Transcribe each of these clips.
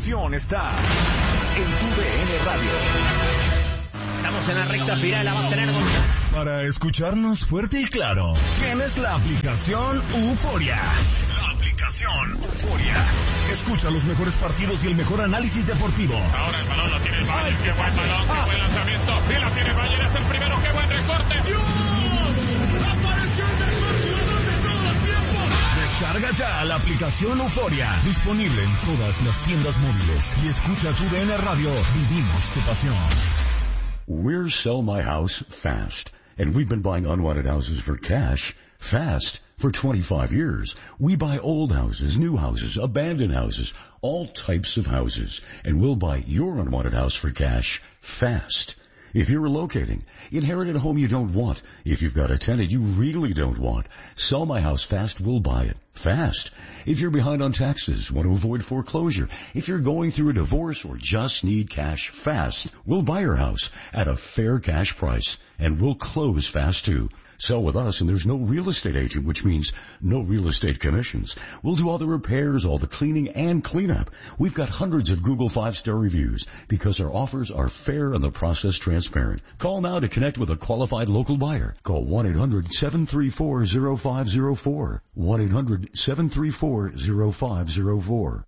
pasión está en TUDN Radio. Estamos en la recta final, la va a tener Para escucharnos fuerte y claro, tienes la aplicación Euforia. La aplicación Euforia. Escucha los mejores partidos y el mejor análisis deportivo. Ahora el balón lo tiene el Bayern. Qué buen balón, qué buen lanzamiento. Y la tiene el Bayern, es el primero. Qué buen recorte. ¡Dios! ¡Apareció el mejor jugador de todo el tiempo! Descarga ya la aplicación Euforia. Disponible en todas las tiendas móviles. Y escucha TUDN Radio. Vivimos tu pasión. We're Sell My House Fast, and we've been buying unwanted houses for cash fast for 25 years. We buy old houses, new houses, abandoned houses, all types of houses, and we'll buy your unwanted house for cash fast. If you're relocating, inherit a home you don't want. If you've got a tenant you really don't want, Sell My House Fast will buy it fast. If you're behind on taxes, want to avoid foreclosure, if you're going through a divorce or just need cash fast, we'll buy your house at a fair cash price, and we'll close fast too. Sell with us, and there's no real estate agent, which means no real estate commissions. We'll do all the repairs, all the cleaning, and cleanup. We've got hundreds of Google 5-star reviews because our offers are fair and the process transparent. Call now to connect with a qualified local buyer. Call 1-800-734-0504. 1-800-734-0504.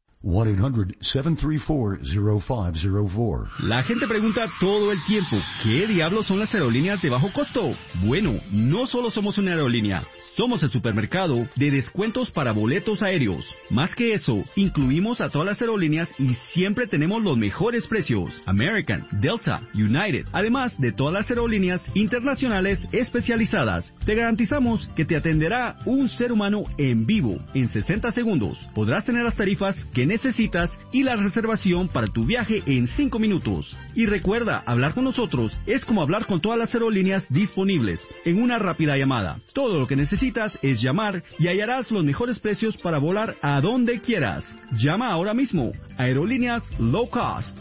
1-800-734-0504. La gente pregunta todo el tiempo, ¿qué diablos son las aerolíneas de bajo costo? Bueno, no solo somos una aerolínea, somos el supermercado de descuentos para boletos aéreos. Más que eso, incluimos a todas las aerolíneas y siempre tenemos los mejores precios. American, Delta, United, además de todas las aerolíneas internacionales especializadas. Te garantizamos que te atenderá un ser humano en vivo en 60 segundos. Podrás tener las tarifas que necesitas y la reservación para tu viaje en 5 minutos. Y recuerda, hablar con nosotros es como hablar con todas las aerolíneas disponibles en una rápida llamada. Todo lo que necesitas es llamar y hallarás los mejores precios para volar a donde quieras. Llama ahora mismo. Aerolíneas Low Cost.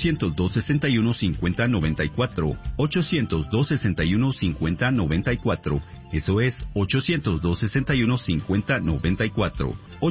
800-261-5094. 800-261-5094. Eso es 800-261-5094.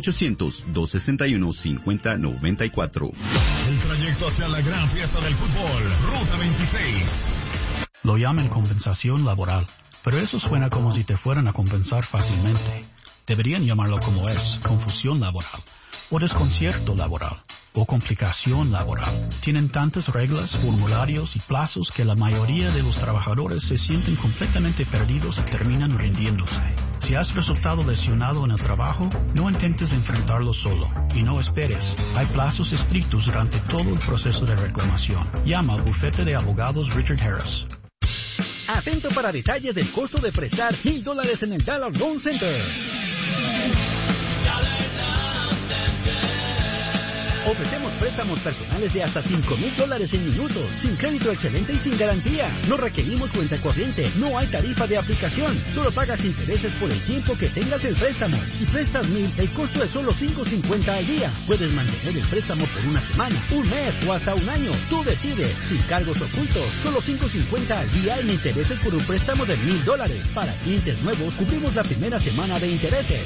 800-261-5094. El trayecto hacia la gran fiesta del fútbol, Ruta 26. Lo llaman compensación laboral, pero eso suena como si te fueran a compensar fácilmente. Deberían llamarlo como es, confusión laboral, o desconcierto laboral, o complicación laboral. Tienen tantas reglas, formularios y plazos que la mayoría de los trabajadores se sienten completamente perdidos y terminan rindiéndose. Si has resultado lesionado en el trabajo, no intentes enfrentarlo solo y no esperes. Hay plazos estrictos durante todo el proceso de reclamación. Llama al bufete de abogados Richard Harris. Atento para detalles del costo de prestar $1,000 en el Dollar Loan Center. Ofrecemos préstamos personales de hasta $5,000 en minutos, sin crédito excelente y sin garantía. No requerimos cuenta corriente, no hay tarifa de aplicación. Solo pagas intereses por el tiempo que tengas el préstamo. Si prestas $1,000, el costo es solo $5.50 al día. Puedes mantener el préstamo por una semana, un mes o hasta un año. Tú decides, sin cargos ocultos. Solo $5.50 al día en intereses por un préstamo de $1,000. Para clientes nuevos, cubrimos la primera semana de intereses.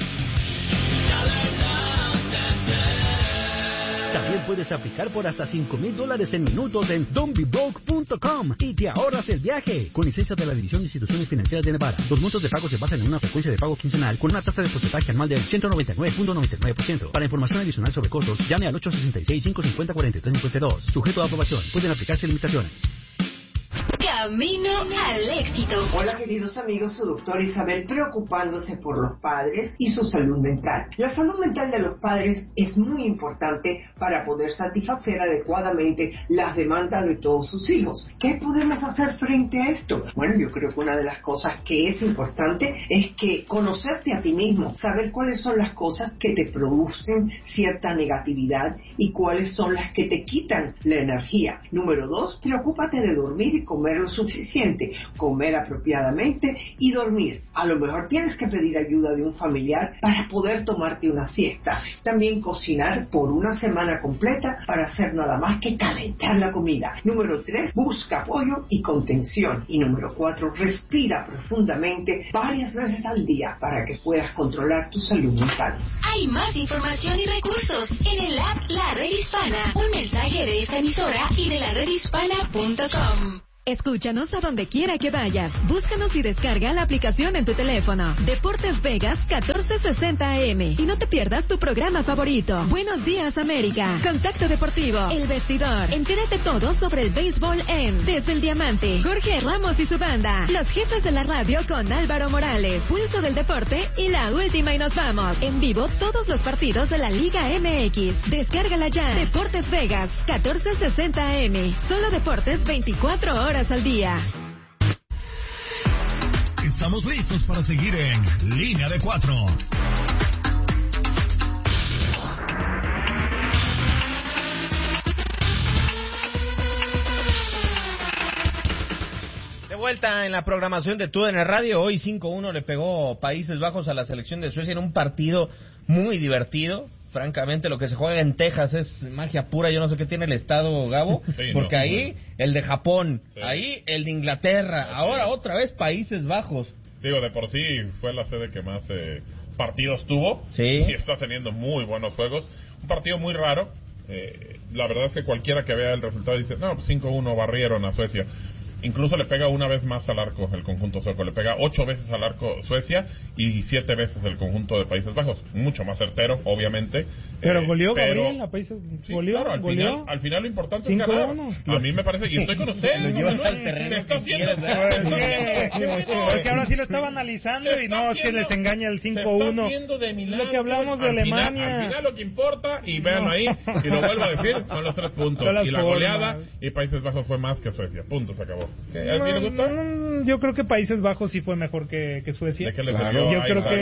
También puedes aplicar por hasta $5,000 en minutos en don'tbebroke.com y te ahorras el viaje. Con licencia de la División de Instituciones Financieras de Nevada. Los montos de pago se basan en una frecuencia de pago quincenal con una tasa de porcentaje anual del 199.99%. Para información adicional sobre costos, llame al 866-550-4352. Sujeto a aprobación. Pueden aplicarse limitaciones. Camino al éxito. Hola queridos amigos, su doctora Isabel preocupándose por los padres y su salud mental. La salud mental de los padres es muy importante para poder satisfacer adecuadamente las demandas de todos sus hijos. ¿Qué podemos hacer frente a esto? Bueno, yo creo que una de las cosas que es importante es que conocerte a ti mismo, saber cuáles son las cosas que te producen cierta negatividad y cuáles son las que te quitan la energía. Número 2, preocúpate de dormir y comer lo suficiente, comer apropiadamente y dormir. A lo mejor tienes que pedir ayuda de un familiar para poder tomarte una siesta. También cocinar por una semana completa para hacer nada más que calentar la comida. Número 3, busca apoyo y contención. Y número 4, respira profundamente varias veces al día para que puedas controlar tu salud mental. Hay más información y recursos en el app La Red Hispana. Un mensaje de esta emisora y de la redhispana.com. Escúchanos a donde quiera que vayas. Búscanos y descarga la aplicación en tu teléfono. Deportes Vegas 1460 AM. Y no te pierdas tu programa favorito. Buenos días, América. Contacto Deportivo. El Vestidor. Entérate todo sobre el béisbol en Desde el Diamante. Jorge Ramos y su banda. Los jefes de la radio con Álvaro Morales. Pulso del Deporte y la última y nos vamos. En vivo todos los partidos de la Liga MX. Descárgala ya. Deportes Vegas 1460 AM. Solo deportes 24 horas al día. Estamos listos para seguir en Línea de 4. De vuelta en la programación de TUDN Radio. Hoy 5-1 le pegó Países Bajos a la selección de Suecia en un partido muy divertido. Francamente, lo que se juega en Texas es magia pura. Yo no sé qué tiene el estado, Gabo, sí, porque no, ahí el de Japón, sí, ahí el de Inglaterra, sí, ahora otra vez Países Bajos. Digo, de por sí fue la sede que más partidos tuvo, sí, y está teniendo muy buenos juegos. Un partido muy raro. La verdad es que cualquiera que vea el resultado dice, no, pues 5-1 barrieron a Suecia. Incluso le pega una vez más al arco el conjunto sueco, le pega 8 veces al arco Suecia y 7 veces el conjunto de Países Bajos, mucho más certero, obviamente. Pero goleó Gabriel a Países, sí, goleó, claro, goleó. Al final lo importante es ganar. A mí me parece, y estoy con usted. Lo llevas al terreno está haciendo. Porque ahora sí lo estaba analizando y no, es que les engaña el 5-1. De Milán, lo que hablamos de Alemania. Al final lo que importa, y vean ahí, y lo vuelvo a decir, son los 3 puntos. Y la goleada, y Países Bajos fue más que Suecia. Punto, se acabó. ¿A ti le gustó? Yo creo que Países Bajos sí fue mejor que Suecia. ¿De qué le salió? Yo creo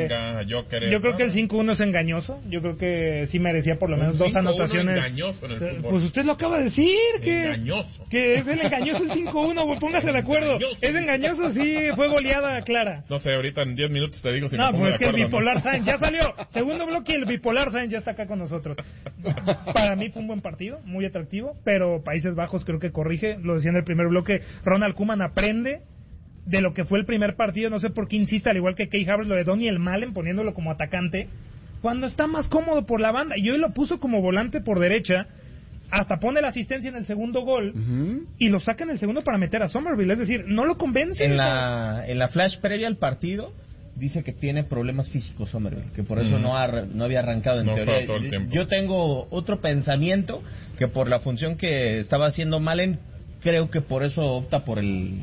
que el 5-1 es engañoso. Yo creo que sí merecía por lo menos 2 anotaciones. Engañoso en el fútbol. Pues usted lo acaba de decir, engañoso. Que es el engañoso el 5-1, póngase de acuerdo. Es engañoso, sí, fue goleada clara. No sé, ahorita en 10 minutos te digo si me pongo pues de es que acuerdo, el bipolar Sainz ya salió. Segundo bloque y el bipolar Sainz ya está acá con nosotros. Para mí fue un buen partido, muy atractivo, pero Países Bajos creo que corrige. Lo decía en el primer bloque, Ronald Koeman aprende de lo que fue el primer partido. No sé por qué insiste, al igual que Kai Havertz, lo de Daniel Malen poniéndolo como atacante cuando está más cómodo por la banda, y hoy lo puso como volante por derecha, hasta pone la asistencia en el segundo gol, y lo saca en el segundo para meter a Somerville. Es decir, no lo convence. En la flash previa al partido dice que tiene problemas físicos Somerville, que por eso no había arrancado en teoría. Todo el tiempo. Yo tengo otro pensamiento, que por la función que estaba haciendo Malen, creo que por eso opta por el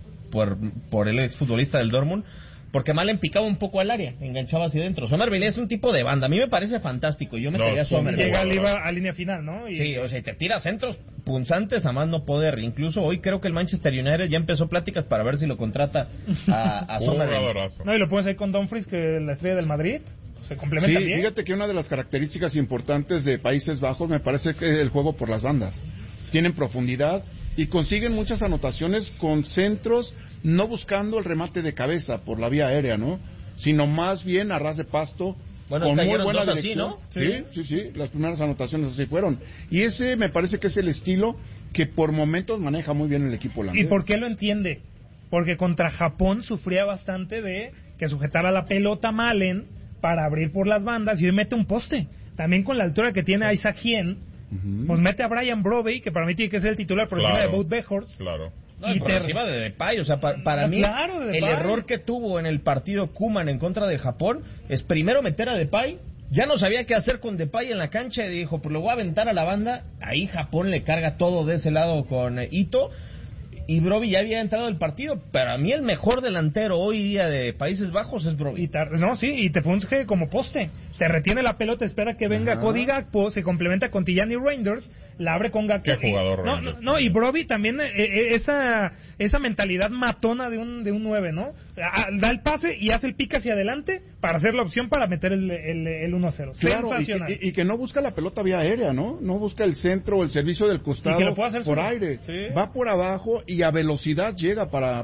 exfutbolista del Dortmund, porque Malen picaba un poco al área, enganchaba hacia adentro. Somerville es un tipo de banda, a mí me parece fantástico, yo metería a Somerville. Llega a línea final, ¿no? Sí, o sea, te tira centros punzantes a más no poder. Incluso hoy creo que el Manchester United ya empezó pláticas para ver si lo contrata a Somerville. No, y lo pones ahí con Dumfries, que es la estrella del Madrid. Se complementa bien. Fíjate que una de las características importantes de Países Bajos me parece que es el juego por las bandas. Tienen profundidad y consiguen muchas anotaciones con centros, no buscando el remate de cabeza por la vía aérea, ¿no? Sino más bien a ras de pasto, con muy buena dirección. Así, ¿no? Sí, las primeras anotaciones así fueron. Y ese me parece que es el estilo que por momentos maneja muy bien el equipo holandés. ¿Y por qué lo entiende? Porque contra Japón sufría bastante de que sujetara la pelota Malen para abrir por las bandas, y hoy mete un poste. También con la altura que tiene Isaac Hien, pues mete a Brian Brobey, que para mí tiene que ser el titular por encima de Wout Weghorst. Claro. No, y por encima de Depay, o sea, para mí el error que tuvo en el partido Koeman en contra de Japón es primero meter a Depay. Ya no sabía qué hacer con Depay en la cancha y dijo, pues lo voy a aventar a la banda. Ahí Japón le carga todo de ese lado con Ito. Y Brobbey ya había entrado al partido, pero a mí el mejor delantero hoy día de Países Bajos es Brobbey. Y te funge como poste. te retiene la pelota, espera que venga Cody Gakpo, se complementa con Tijani Reinders, la abre con Gakpo. Qué jugador Reinders. Y Brobbey también, esa mentalidad matona de un 9, ¿no? Da el pase y hace el pick hacia adelante para hacer la opción para meter el 1-0. Claro, sensacional. y que no busca la pelota vía aérea, ¿no? No busca el centro o el servicio del costado que lo pueda hacer por solo. aire. Sí. Va por abajo y a velocidad llega para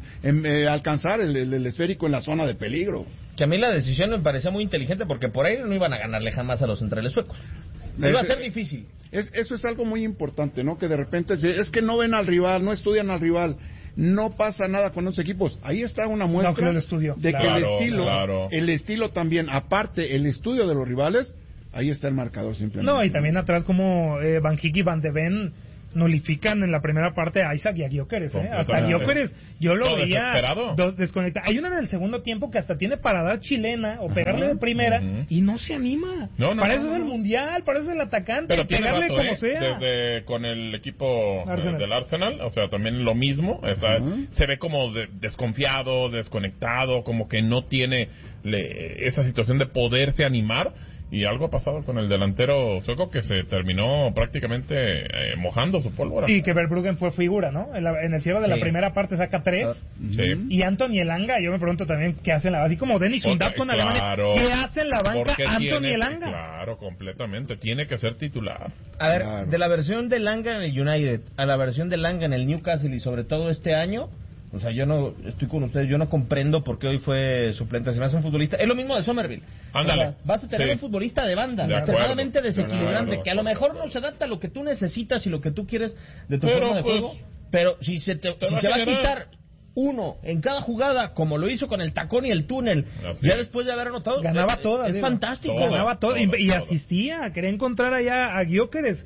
alcanzar el esférico en la zona de peligro. Que a mí la decisión me parecía muy inteligente porque por ahí no iban a ganarle jamás a los centrales suecos. Iba a ser difícil. Eso es algo muy importante, ¿no? Que de repente es que no ven al rival, no estudian al rival. No pasa nada con los equipos. Ahí está una muestra de que el estilo también, aparte el estudio de los rivales, ahí está el marcador simplemente. No, y también atrás como Van Gijk y Van de Ven nulifican en la primera parte a Isaac y a Gyökeres, hasta Gyökeres yo lo veía desconectado. Hay una en el segundo tiempo que hasta tiene para dar chilena o pegarle de primera y no se anima. Para eso es el mundial, para eso es el atacante, pero pegarle rato, como sea. Desde con el equipo del Arsenal, o sea, también lo mismo, o sea, se ve como desconfiado, desconectado, como que no tiene esa situación de poderse animar. Y algo ha pasado con el delantero sueco que se terminó prácticamente mojando su pólvora. Y que Verbruggen fue figura, ¿no? En el cierre de la primera parte saca 3. Y Anthony Elanga, yo me pregunto también qué hace en la... Así como Dennis Undav con Alemania, ¿qué hace en la banca Anthony Elanga? Claro, completamente. Tiene que ser titular. A ver, de la versión de Elanga en el United a la versión de Elanga en el Newcastle y sobre todo este año... O sea, yo no estoy con ustedes, yo no comprendo por qué hoy fue suplente. Se me hace un futbolista. Es lo mismo de Somerville. Ándale. O sea, vas a tener un futbolista de banda, extremadamente desequilibrante, que a lo mejor no se adapta a lo que tú necesitas y lo que tú quieres de tu forma de juego. Pero si se va a quitar uno en cada jugada, como lo hizo con el tacón y el túnel, ya después de haber anotado, ganaba todas. Es fantástico. Ganaba todo y asistía, quería encontrar allá a Gyökeres.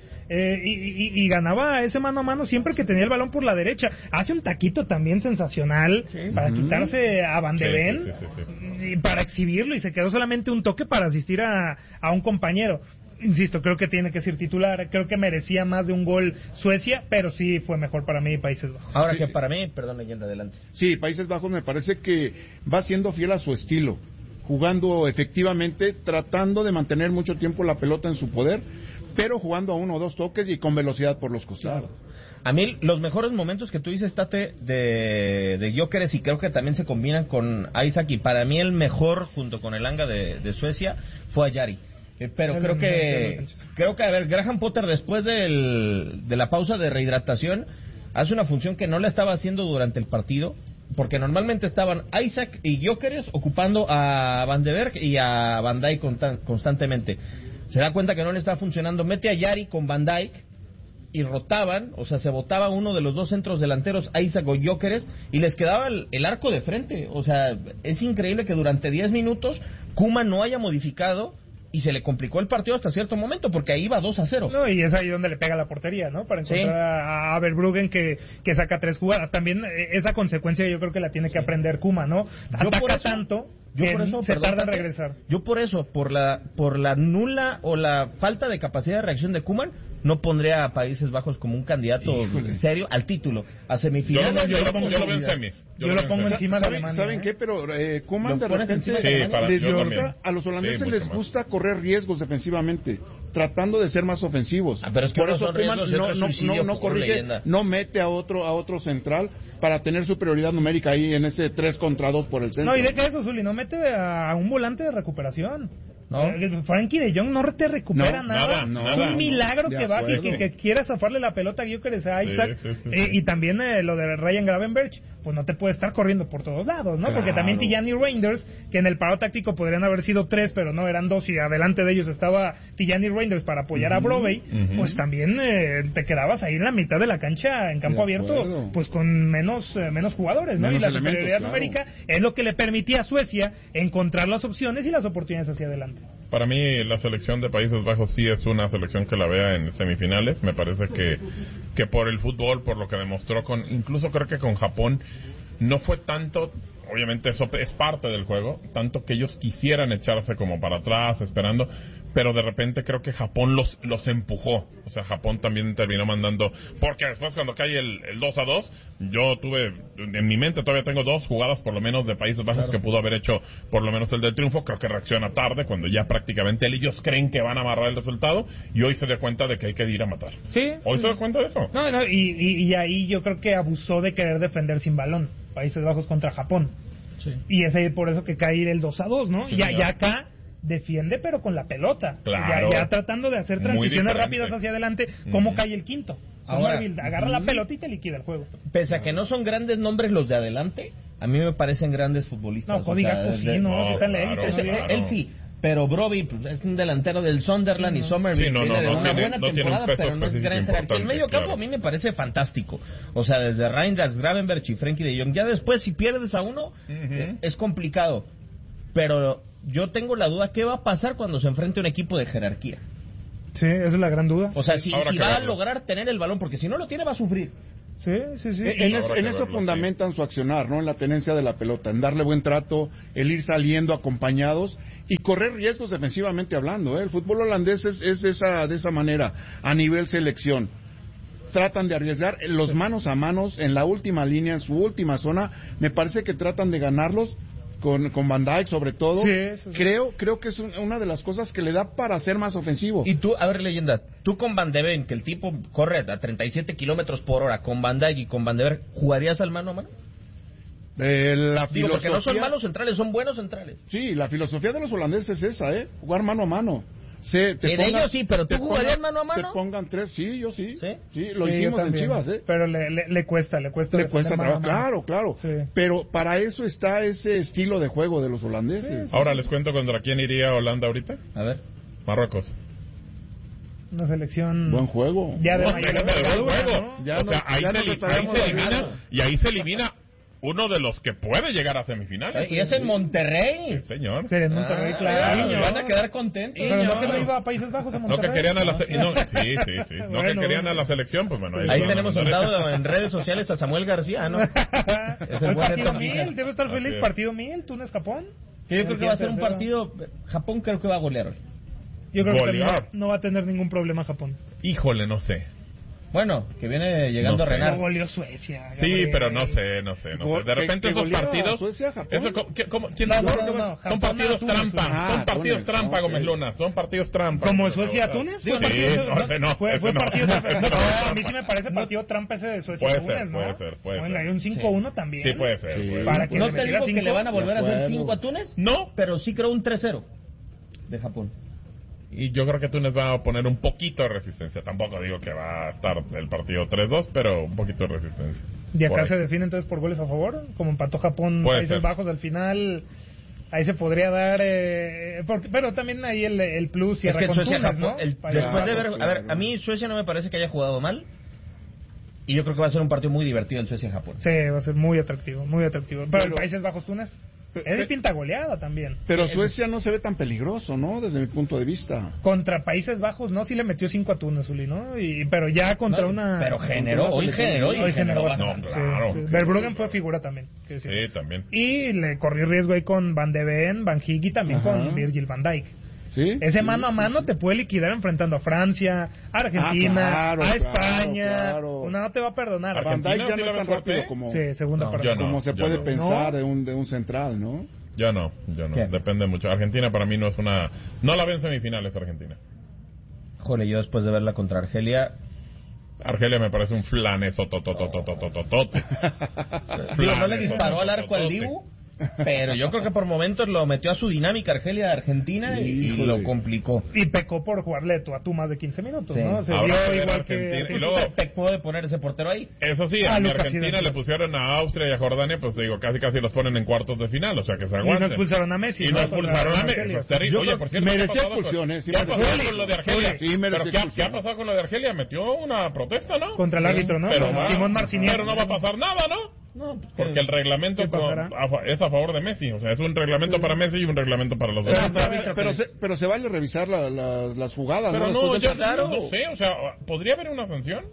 Y ganaba ese mano a mano siempre que tenía el balón por la derecha. Hace un taquito también sensacional para quitarse a Van de Ven y para exhibirlo, y se quedó solamente un toque para asistir a un compañero. Insisto, creo que tiene que ser titular, creo que merecía más de un gol Suecia, pero sí fue mejor para mí Países Bajos. Ahora que para mí, perdón, leyenda, adelante. Sí, Países Bajos me parece que va siendo fiel a su estilo, jugando efectivamente, tratando de mantener mucho tiempo la pelota en su poder, pero jugando a 1 o 2 toques y con velocidad por los costados. A mí los mejores momentos que tú dices, Tate, de Gyökeres, y creo que también se combinan con Isaac, y para mí el mejor junto con el Elanga de Suecia fue a Jari. Pero creo que a ver, Graham Potter después de la pausa de rehidratación hace una función que no la estaba haciendo durante el partido, porque normalmente estaban Isaac y Gyökeres ocupando a Van de Beek y a Van Dijk constantemente. Se da cuenta que no le está funcionando, mete a Jari con Van Dijk y rotaban, o sea, se botaba uno de los dos centros delanteros, Isaac o Gyökeres, y les quedaba el arco de frente. O sea, es increíble que durante 10 minutos Koeman no haya modificado y se le complicó el partido hasta cierto momento, porque ahí iba 2-0. No, y es ahí donde le pega la portería, ¿no? Para encontrar a Verbruggen que saca 3 jugadas. También esa consecuencia yo creo que la tiene que aprender Koeman, ¿no? Ataca tanto que se tarda en regresar. Yo por eso, por la nula o la falta de capacidad de reacción de Koeman, no pondría a Países Bajos como un candidato serio al título, a semifinales. Yo lo veo en semis. Yo lo pongo encima de Alemania. ¿Saben qué? Pero Koeman de repente a los holandeses les gusta correr riesgos defensivamente, tratando de ser más ofensivos. Pero es que por eso Koeman no corrige, no mete a otro central para tener superioridad numérica ahí en ese 3 contra 2 por el centro. No, y deja eso, Zuli, no mete a un volante de recuperación. ¿No? Frankie de Jong no te recupera nada. Es un milagro que baje y que quiera zafarle la pelota a Gyökeres a Isaac. Y también lo de Ryan Gravenberch, pues no te puede estar corriendo por todos lados, ¿no? Claro. Porque también Tijani Reinders, que en el paro táctico podrían haber sido 3, pero no, eran 2, y adelante de ellos estaba Tijani Reinders para apoyar a Brobbey, pues también te quedabas ahí en la mitad de la cancha, en campo abierto, pues con menos jugadores, ¿no? Y la superioridad numérica es lo que le permitía a Suecia encontrar las opciones y las oportunidades hacia adelante. Para mí la selección de Países Bajos sí es una selección que la vea en semifinales. Me parece que por el fútbol, por lo que demostró incluso creo que con Japón, no fue tanto obviamente eso es parte del juego, tanto que ellos quisieran echarse como para atrás, esperando, pero de repente creo que Japón los empujó. O sea, Japón también terminó mandando, porque después cuando cae el 2-2, yo tuve, en mi mente todavía tengo 2 jugadas por lo menos de Países Bajos que pudo haber hecho por lo menos el del triunfo. Creo que reacciona tarde, cuando ya prácticamente ellos creen que van a amarrar el resultado, y hoy se da cuenta de que hay que ir a matar. Sí. Hoy se da cuenta de eso. No, y ahí yo creo que abusó de querer defender sin balón, Países Bajos contra Japón. Sí. Y es ahí por eso que cae el 2-2, ¿no? Sí, ya acá defiende, pero con la pelota. Claro. Ya tratando de hacer transiciones rápidas hacia adelante. ¿Cómo cae el quinto? Ahora agarra la pelota y te liquida el juego. Pese a que no son grandes nombres los de adelante, a mí me parecen grandes futbolistas. No, Cody Gakpo sí, no, está en la élite. Él sí. Pero Broby pues, es un delantero del Sunderland, y Somerville viene de una buena temporada, pero no es gran jerarquía. El medio campo a mí me parece fantástico. O sea, desde Reinders, Gravenberch y Frenkie de Jong. Ya después, si pierdes a uno, es complicado. Pero yo tengo la duda, ¿qué va a pasar cuando se enfrente a un equipo de jerarquía? Sí, esa es la gran duda. O sea, si va a lograr tener el balón, porque si no lo tiene va a sufrir. Sí. En eso fundamentan su accionar, ¿no? En la tenencia de la pelota, en darle buen trato, el ir saliendo acompañados y correr riesgos defensivamente hablando, ¿eh? El fútbol holandés es de esa manera, a nivel selección. Tratan de arriesgar los manos a manos en la última línea, en su última zona. Me parece que tratan de ganarlos con Van Dijk sobre todo. Sí. Creo que es una de las cosas que le da para ser más ofensivo. Y tú, a ver, leyenda, tú con Van de Ven, que el tipo corre a 37 kilómetros por hora, con Van Dijk y con Van de Ven, ¿jugarías al mano a mano? Digo, porque no son malos centrales, son buenos centrales. Sí, la filosofía de los holandeses es esa, jugar mano a mano. Ellos sí, pero ¿tú jugarías mano a mano? Te pongan 3, sí, yo sí. Sí, lo hicimos en Chivas, Pero le cuesta trabajo, claro. Sí. Pero para eso está ese estilo de juego de los holandeses. Ahora les cuento contra quién iría Holanda ahorita. A ver. Marruecos. Una selección... Buen juego. Ya de buen juego. ¿no? O sea, ahí se elimina uno de los que puede llegar a semifinales. Y es en Monterrey. Sí, señor. Sí, en Monterrey, claro. Van a quedar contentos. Pero no que no iba a Países Bajos a Monterrey. No que querían a la que querían a la selección, pues bueno. Ahí tenemos sentado en redes sociales a Samuel García, ¿no? Es el partido 1000, debe estar feliz. Partido 1000, Túnez-Japón. Yo creo que va a ser un partido... Japón creo que va a golear hoy. Yo creo que no va a tener ningún problema Japón. Híjole, no sé. Bueno, que viene llegando Renard. No goleó Suecia. Sí, pero no sé. De repente esos partidos... Suecia, Japón. Son partidos trampa. Son partidos trampa, Gómez Luna. Son partidos trampa. ¿Como Suecia-Túnez? Fue partido trampa. A mí sí me parece partido trampa ese de Suecia-Túnez, ¿no? Puede ser. Bueno, hay un 5-1 también. Sí, puede ser. ¿No te digo que le van a volver a hacer 5 a Túnez? No. Pero sí creo un 3-0 de Japón. Y yo creo que Túnez va a poner un poquito de resistencia. Tampoco digo que va a estar el partido 3-2, pero un poquito de resistencia. ¿Y acá se define entonces por goles a favor? Como empató Japón, Países Bajos al final. Ahí se podría dar... pero también ahí el plus cierra con Túnez, ¿no? Después de ver... A ver, a mí Suecia no me parece que haya jugado mal. Y yo creo que va a ser un partido muy divertido en Suecia-Japón. Sí, va a ser muy atractivo, muy atractivo. Pero el Países Bajos-Túnez... Es de pinta goleada también. Pero Suecia no se ve tan peligroso, ¿no? Desde mi punto de vista. Contra Países Bajos, no, sí le metió 5 a Túnez, Uli, ¿no? Pero ya contra una... Pero hoy generó bastante. Claro. Sí. Verbruggen fue figura también. Sí, también. Y le corrió riesgo ahí con Van de Ven, Van Hig y también con Virgil van Dijk. ¿Sí? Ese mano a mano te puede liquidar enfrentando a Francia, a Argentina, a España. Claro. No te va a perdonar. Van Dijk ya no es tan rápido como, como se puede pensar de un central, ¿no? Yo no. Depende mucho. Argentina para mí no es una... No la ven semifinales Argentina. Jole, yo después de verla contra Argelia me parece un flaneso tototototototote. No le disparó al arco al Dibu, pero yo creo que por momentos lo metió a su dinámica Argelia-Argentina y lo complicó. Y pecó por jugarle tú a tú más de 15 minutos, ¿no? Se ahora vio igual Argentina, que... Y luego pecó de poner ese portero ahí. Eso sí, a Argentina le pusieron a Austria y a Jordania, pues digo, casi los ponen en cuartos de final, o sea que se aguanten. Y no expulsaron a Messi. No expulsaron a Messi. Oye, por cierto, merecía expulsiones. ¿Qué ha pasado con lo de Argelia? Pero ¿qué ha pasado con lo de Argelia? Metió una protesta, ¿no? Contra el árbitro, ¿no? Simón Marcinier. Pero no va a pasar nada, ¿no? No, porque el reglamento es a favor de Messi, o sea, es un reglamento para Messi y un reglamento para los demás. Pero se vale revisar las jugadas, pero ¿no? No sé, o sea, ¿podría haber una sanción?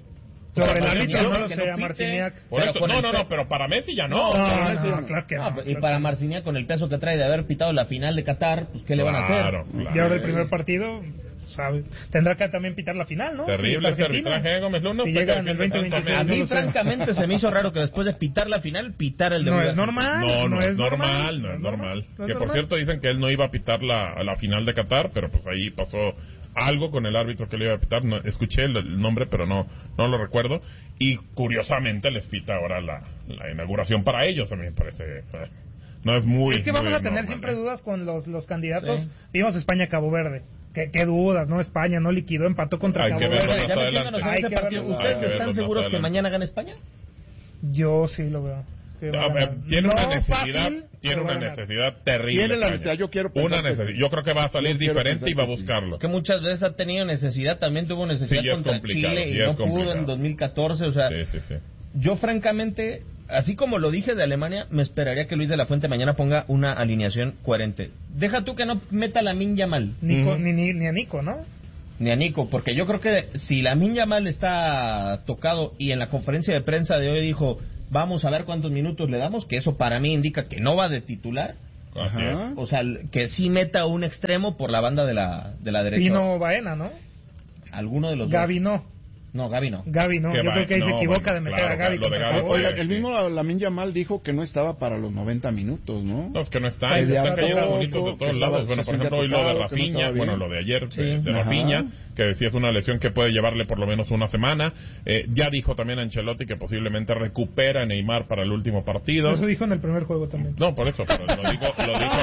Sobre el árbitro no lo sé, a Marciniak. Por eso, pero para Messi ya no. Claro que no. Y para Marciniak, con el peso que trae de haber pitado la final de Qatar, pues ¿qué le van a hacer? Claro. Y ahora el primer partido, sabe, tendrá que también pitar la final, ¿no? Terrible ese arbitraje, Gómez Luna. Si llega en el 2026. A mí, francamente, se me hizo raro que después de pitar la final, pitara el de No es normal. No es normal. Que por cierto dicen que él no iba a pitar la final de Qatar, pero pues ahí pasó algo con el árbitro que le iba a pitar. No, escuché el nombre, pero no lo recuerdo. Y curiosamente les pita ahora la inauguración para ellos. A mí me parece... no es muy... Es que vamos muy a tener normal, siempre dudas con los candidatos. Vimos España-Cabo Verde. ¿Qué dudas, no? España no liquidó, empató contra Cabo Verde. Ya metiéndonos en ese partido. ¿Ustedes están seguros que mañana gana España? Yo sí lo veo. Tiene una necesidad terrible. Tiene la necesidad, yo quiero pensar yo creo que va a salir diferente y va a buscarlo. Que muchas veces ha tenido necesidad, también tuvo necesidad contra Chile y no pudo en 2014, o sea, yo francamente, así como lo dije de Alemania, me esperaría que Luis de la Fuente mañana ponga una alineación coherente. Deja tú que no meta Lamine Yamal. Ni a Nico, ¿no? Ni a Nico, porque yo creo que si Lamine Yamal está tocado y en la conferencia de prensa de hoy dijo, vamos a ver cuántos minutos le damos, que eso para mí indica que no va de titular. Así es. O sea, que sí meta un extremo por la banda de la derecha. Pino Baena, ¿no? Alguno de los Gaby dos. No. No, Gaby no. Yo creo que ahí se equivoca de meter a Gaby. Oiga, el mismo Lamine Yamal dijo que no estaba para los 90 minutos, ¿no? No, es que no está. Están cayendo bonitos de todos lados. Bueno, por ejemplo, hoy lo de Rafinha, lo de ayer de Rafinha, que decía es una lesión que puede llevarle por lo menos una semana. Ya dijo también Ancelotti que posiblemente recupera a Neymar para el último partido. Eso dijo en el primer juego también. No, por eso, pero lo dijo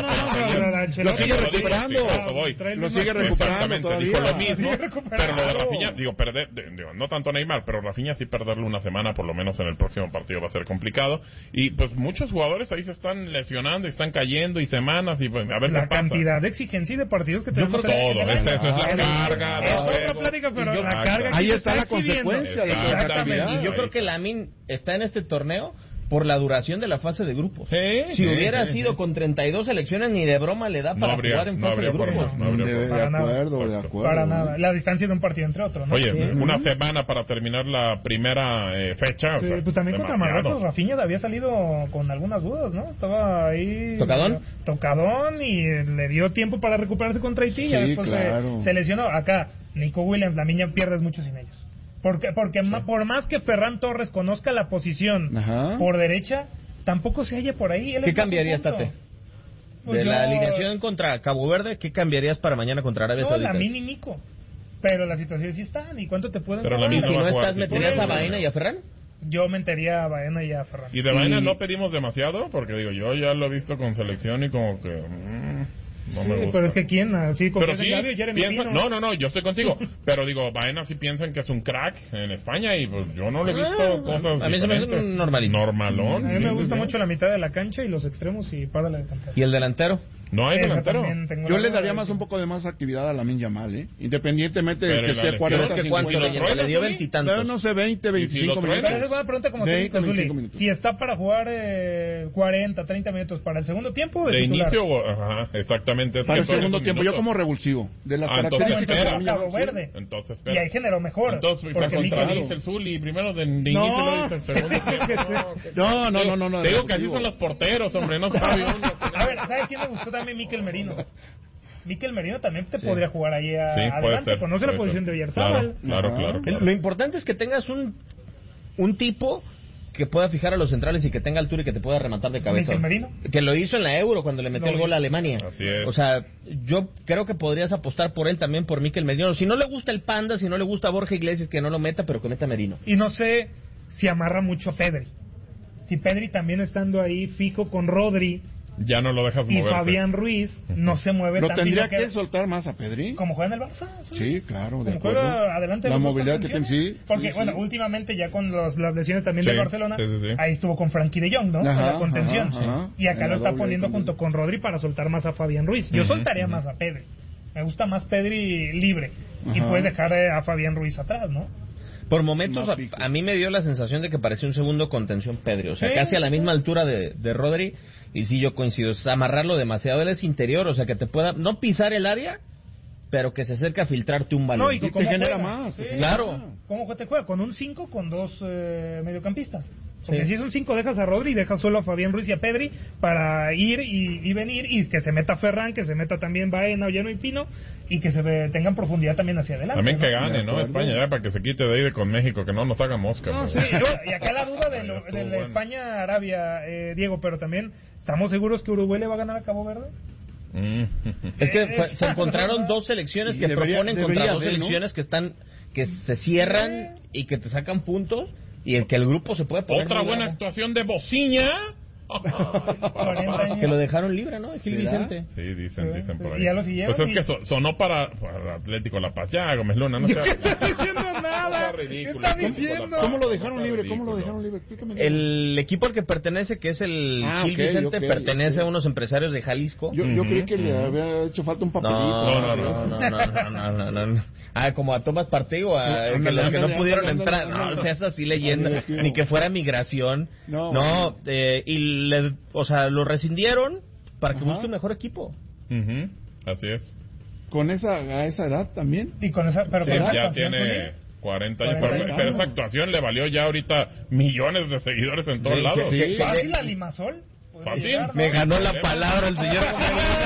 lo sigue recuperando. Lo sigue recuperando todavía. Dijo lo mismo, pero lo de Rafinha, no tanto Neymar, pero Rafinha sí perderle una semana, por lo menos en el próximo partido va a ser complicado. Y pues muchos jugadores ahí se están lesionando y están cayendo y semanas y pues a ver qué pasa. La cantidad de exigencia y de partidos que tenemos. Todo, eso es la carga. Es otra plática, pero la carga ahí está la consecuencia de la actividad. Y yo creo que Lamine está en este torneo por la duración de la fase de grupos. Si hubiera sido con 32 selecciones, ni de broma le da para jugar en fase de grupos. De acuerdo. Para nada. La distancia de un partido entre otros, ¿no? Oye, una semana para terminar la primera fecha. Sí, pues también contra Marruecos, Rafinha había salido con algunas dudas, ¿no? Estaba ahí... Tocadón y le dio tiempo para recuperarse contra Haití y después se lesionó. Acá, Nico Williams, Lamine pierdes mucho sin ellos. Porque por más que Ferran Torres conozca la posición por derecha, tampoco se halla por ahí. ¿Qué cambiarías, Tate? Pues de la alineación contra Cabo Verde, ¿qué cambiarías para mañana contra Arabia Saudita? Lamine y Nico. Pero las situaciones sí están. ¿Y cuánto te pueden pagar? ¿Y si no estás, meterías a Baena y a Ferran? Yo metería a Baena y a Ferran. ¿Y de Baena no pedimos demasiado? Porque yo ya lo he visto con selección y como que... No me gusta. Pero es que ¿quién? ¿Así pero sí, no, yo estoy contigo. Pero digo, Baena sí piensan que es un crack en España y pues yo no le he visto cosas a mí se me hace un normalón. A mí me gusta mucho la mitad de la cancha y los extremos y para la de cantar. ¿Y el delantero? No hay delantero. Yo le daría un poco de más actividad a Lamine Yamal, independientemente de que sea 40, 50. Le dio 20 y tantos. No sé, 20, 25 minutos. Esa es una pregunta como técnico, Zuli. Si está para jugar 40, 30 minutos para el segundo tiempo de titular. Inicio, exactamente. Para el segundo tiempo, yo como revulsivo. De las características de Cabo Verde. Entonces, y ahí generó mejor. Entonces, contradice el Zuli. Primero de inicio lo dice el segundo tiempo. No. Te digo que así son los porteros, hombre, no sabe uno. A ver, ¿sabes quién me gustó también? Mikel Merino. Mikel Merino también te podría jugar ahí adelante, conoce la posición de Oyarzabal. Claro. Lo importante es que tengas un tipo que pueda fijar a los centrales y que tenga altura y que te pueda rematar de cabeza. Mikel Merino. Que lo hizo en la Euro cuando le metió el gol a Alemania. Así es. O sea, yo creo que podrías apostar por él también, por Mikel Merino. Si no le gusta el Panda, si no le gusta Borja Iglesias, que no lo meta, pero que meta Merino. Y no sé si amarra mucho a Pedri. Si Pedri también estando ahí fijo con Rodri... Ya no lo dejas moverse. Y Fabián Ruiz no se mueve tanto. ¿Lo tendría que soltar más a Pedri? Como juega en el Barça. Sí, claro, de acuerdo. Juega adelante la movilidad que tiene, sí. Porque, últimamente ya con las lesiones también de Barcelona, ahí estuvo con Frankie de Jong, ¿no? Con la contención. Y acá lo está poniendo junto con Rodri para soltar más a Fabián Ruiz. Yo soltaría más a Pedri. Me gusta más Pedri libre. Y puedes dejar a Fabián Ruiz atrás, ¿no? Por momentos a mí me dio la sensación de que parecía un segundo contención Pedri, o sea, casi a la misma altura de Rodri, y sí, yo coincido, es amarrarlo demasiado, él es interior, o sea, que te pueda, no pisar el área, pero que se acerca a filtrarte un balón. No, y te cómo genera juega. más. Sí. Claro. ¿Cómo te juega? Con un 5 con 2 mediocampistas. Porque Sí. si es un 5 dejas a Rodri y dejas solo a Fabián Ruiz y a Pedri para ir y venir, y que se meta Ferran, que se meta también Baena, Ollano y Pino, y que tengan profundidad también hacia adelante. También ¿no? que gane, ¿no? España ya para que se quite de ahí con México, que no nos haga mosca. No, pero- sí, y acá la duda de Estuvo bueno. España-Arabia, Diego, pero también, ¿estamos seguros que Uruguay le va a ganar a Cabo Verde? Es que se encontraron dos selecciones que proponen contra dos selecciones que se cierran y que te sacan puntos, y el que el grupo se puede poner Otra muy buena bravo. actuación de Bociña. Que lo dejaron libre, ¿no? Gil Vicente. Sí, dicen por ahí. Y ya lo siguieron. Pues es que sonó para Atlético La Paz. Ya, Gómez Luna, no Yo sea... no estoy diciendo nada. ¿Qué está diciendo? ¿Cómo lo dejaron libre? ¿Cómo lo dejaron libre? Explícame. El equipo al que pertenece, que es el Gil Vicente, pertenece a unos empresarios de Jalisco. Yo creí que le había hecho falta un papelito. No. Ah, como a Tomás Partigo, que los que no pudieron entrar. No, o sea, es así leyendo. Ni que fuera migración. No, y lo rescindieron para que busque un mejor equipo. Así es. ¿Con a esa edad también? Y con esa, pero Sí, con esa ya actuación, tiene 40 años. 40 años. Pero esa actuación le valió ya ahorita millones de seguidores en todos lados. ¿Fácil a Limasol? Fácil. Llegar, ¿no? Me ganó la palabra el señor.